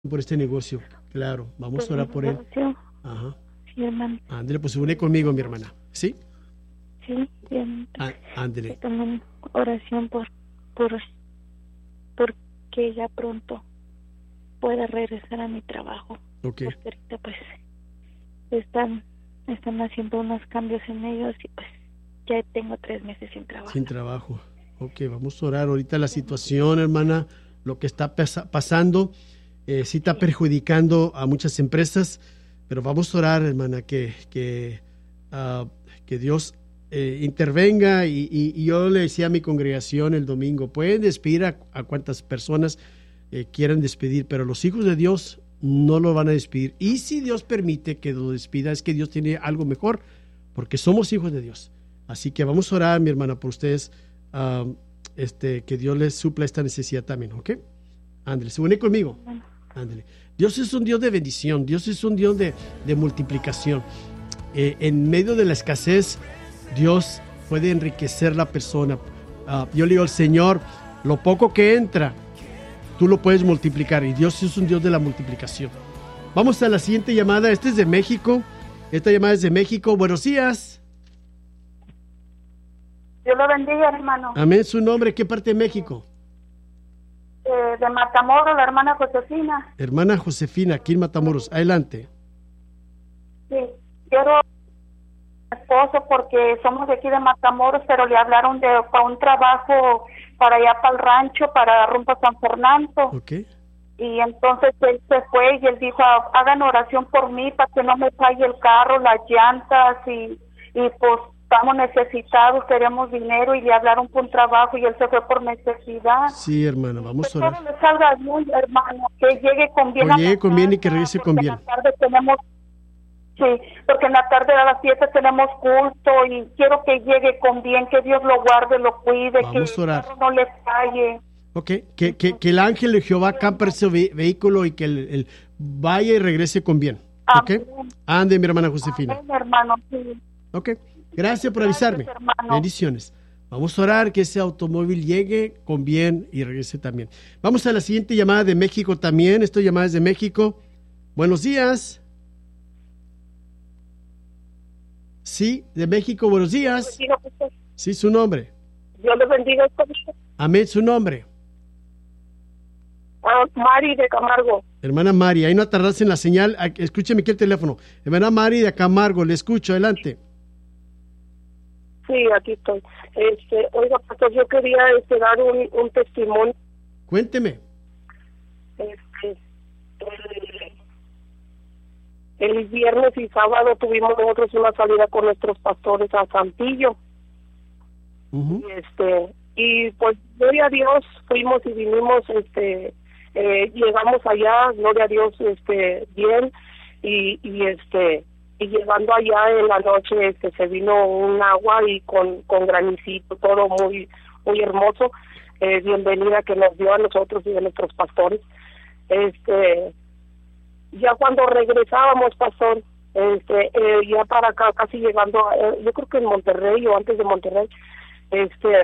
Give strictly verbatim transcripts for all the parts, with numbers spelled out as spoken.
por este negocio. Claro, vamos a orar por él. Ajá. Sí, hermano. Ándele, pues se une conmigo, mi hermana. ¿Sí? Sí, bien. Á- Ándele. También oración por, por, por que ella pronto pueda regresar a mi trabajo. Ok. Porque ahorita pues están, están haciendo unos cambios en ellos y pues ya tengo tres meses sin trabajo. Sin trabajo. Ok, vamos a orar. Ahorita la situación, hermana, lo que está pasa- pasando, eh, sí está perjudicando a muchas empresas, pero vamos a orar, hermana, que, que, ah, que Dios eh, intervenga. Y, y- y yo le decía a mi congregación el domingo, pueden despedir a, a cuantas personas eh, quieran despedir, pero los hijos de Dios no lo van a despedir. Y si Dios permite que lo despida, es que Dios tiene algo mejor, porque somos hijos de Dios. Así que vamos a orar, mi hermana, por ustedes, ah, este, que Dios les supla esta necesidad también, ¿ok? Ándale, se une conmigo. Ándale. Dios es un Dios de bendición, Dios es un Dios de, de multiplicación. Eh, en medio de la escasez, Dios puede enriquecer la persona. Ah, yo le digo al Señor, lo poco que entra, tú lo puedes multiplicar, y Dios es un Dios de la multiplicación. Vamos a la siguiente llamada. Esta es de México. Esta llamada es de México. Buenos días. Dios lo bendiga, hermano. Amén. Su nombre, ¿qué parte de México? Eh, de Matamoros, la hermana Josefina. Hermana Josefina, aquí en Matamoros. Adelante. Sí, quiero a mi esposo porque somos de aquí de Matamoros, pero le hablaron de para un trabajo para allá para el rancho, para Rumbo San Fernando. Ok. Y entonces él se fue y él dijo, hagan oración por mí para que no me falle el carro, las llantas y, y pues estamos necesitados, queremos dinero, y le hablaron por un trabajo y él se fue por necesidad. Sí, hermana, vamos Que a todo orar. le salga bien, hermano, que llegue con bien. Que a la llegue con bien y que casa, regrese porque con en bien. la tarde tenemos, sí, porque en la tarde a las siete tenemos culto y quiero que llegue con bien, que Dios lo guarde, lo cuide, Vamos que a el orar. carro no le falle. Ok, que, que, que el ángel de Jehová campe ese ve- vehículo y que el, el vaya y regrese con bien. Ok. Amén. Ande, mi hermana Josefina. Amén, hermano, sí. Ok. Gracias por avisarme. Gracias, hermano. Bendiciones. Vamos a orar que ese automóvil llegue con bien y regrese también. Vamos a la siguiente llamada de México también. Esta llamada es de México. Buenos días. Sí, de México, buenos días. Sí, su nombre. Dios le bendiga. Amén, su nombre. Ah, Mari de Camargo. Hermana Mari, ahí no tardarse en la señal. Ah, escúcheme aquí el teléfono. Hermana Mari de Camargo, le escucho, adelante. Sí, aquí estoy. Este, oiga, pastor, yo quería este, dar un, un testimonio. Cuénteme. Este, el, el viernes y sábado tuvimos nosotros una salida con nuestros pastores a Santillo. Uh-huh. Y este, y pues gloria a Dios, fuimos y vinimos, este, eh, llegamos allá, gloria a Dios, este, bien, y, y este, y llegando allá en la noche, este, se vino un agua y con, con granicito, todo muy, muy hermoso, eh, bienvenida que nos dio a nosotros y a nuestros pastores. Este, ya cuando regresábamos, pastor, este, eh, ya para acá, casi llegando, eh, yo creo que en Monterrey o antes de Monterrey, este,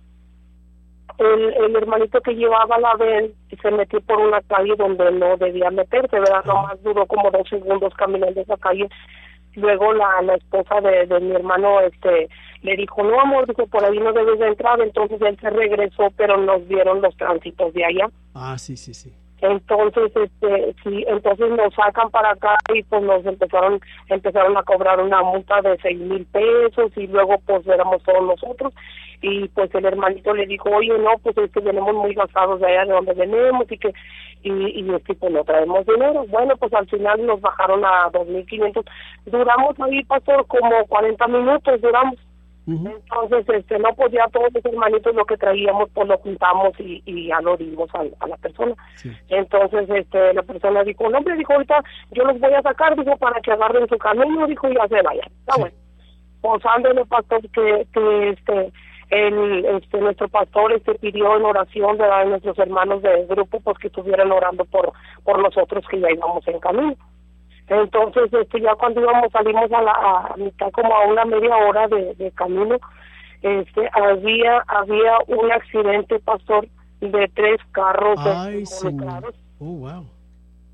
el, el hermanito que llevaba la ven se metió por una calle donde no debía meterse, ¿verdad? Nomás duró como dos segundos caminando esa calle. Luego la, la esposa de, de mi hermano este le dijo, no amor, dijo, por ahí no debes de entrar. Entonces él se regresó, pero nos vieron los tránsitos de allá. Ah, sí, sí, sí. Entonces, este, sí, entonces nos sacan para acá y pues nos empezaron, empezaron a cobrar una multa de seis mil pesos y luego pues éramos todos nosotros y pues el hermanito le dijo, oye, no, pues es que venimos muy gastados de allá de donde venimos y que, y, y este, pues no traemos dinero. Bueno, pues al final nos bajaron a dos mil quinientos. Duramos ahí, pastor, como cuarenta minutos duramos. Uh-huh. Entonces, este, no podía todos los hermanitos lo que traíamos, pues lo juntamos y, y ya lo dimos a, a la persona. Sí. Entonces, este, la persona dijo, no, hombre, dijo, ahorita yo los voy a sacar, dijo, para que agarren su camino, dijo, y ya se vayan. Está sí. Bueno. Pues ándale, pastor, que, que este, el, este, nuestro pastor, este, pidió en oración, ¿verdad?, a nuestros hermanos del grupo, pues que estuvieran orando por, por nosotros que ya íbamos en camino. Entonces, este, ya cuando íbamos, salimos a la a mitad, como a una media hora de, de camino, este, había había un accidente, pastor, de tres carros Ay, involucrados. Oh, wow.